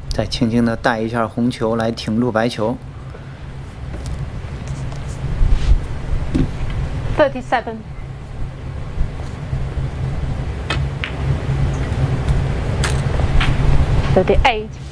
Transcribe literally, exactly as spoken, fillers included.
再轻轻地带一下红球来挺住白球。 thirty-seven. thirty-eight.